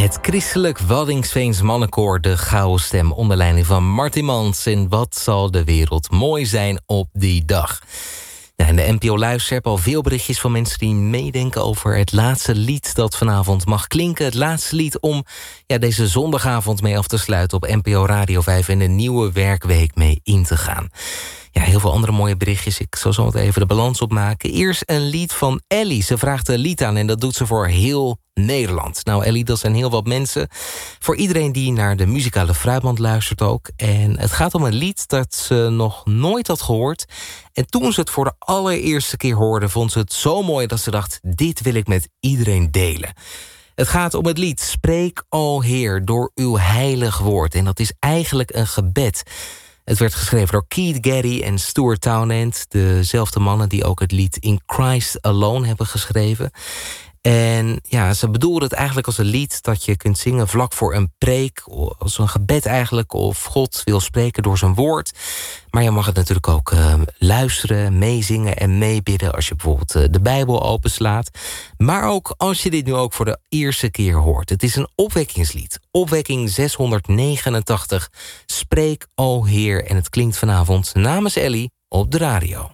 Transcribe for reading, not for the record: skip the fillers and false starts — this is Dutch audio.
Het christelijk Waddinxveens mannenkoor De Gouden Stem onder leiding van Martin Mans. En wat zal de wereld mooi zijn op die dag? Nou, in de NPO Luister al veel berichtjes van mensen die meedenken over het laatste lied dat vanavond mag klinken. Het laatste lied om deze zondagavond mee af te sluiten op NPO Radio 5 en de nieuwe werkweek mee in te gaan. Ja, heel veel andere mooie berichtjes. Ik zal zo meteen even de balans opmaken. Eerst een lied van Ellie. Ze vraagt een lied aan en dat doet ze voor heel Nederland. Nou, Ellie, dat zijn heel wat mensen. Voor iedereen die naar de muzikale Fruitmand luistert ook. En het gaat om een lied dat ze nog nooit had gehoord. En toen ze het voor de allereerste keer hoorde, vond ze het zo mooi dat ze dacht, dit wil ik met iedereen delen. Het gaat om het lied Spreek, o Heer, door uw heilig woord. En dat is eigenlijk een gebed. Het werd geschreven door Keith Getty en Stuart Townend, dezelfde mannen die ook het lied In Christ Alone hebben geschreven. En ja, ze bedoelen het eigenlijk als een lied dat je kunt zingen vlak voor een preek, als een gebed eigenlijk, of God wil spreken door zijn woord. Maar je mag het natuurlijk ook luisteren, meezingen en meebidden als je bijvoorbeeld de Bijbel openslaat. Maar ook als je dit nu ook voor de eerste keer hoort. Het is een opwekkingslied. Opwekking 689. Spreek, o Heer. En het klinkt vanavond namens Ellie op de radio.